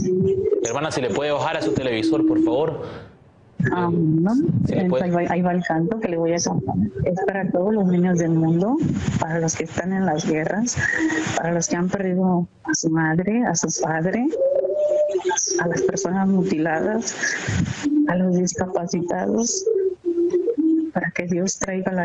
Hermana, si le puede bajar a su televisor, por favor. No, Si le puede. ahí va el canto que le voy a cantar. Es para todos los niños del mundo, para los que están en las guerras, para los que han perdido a su madre, a su padre, a las personas mutiladas, a los discapacitados, para que Dios traiga la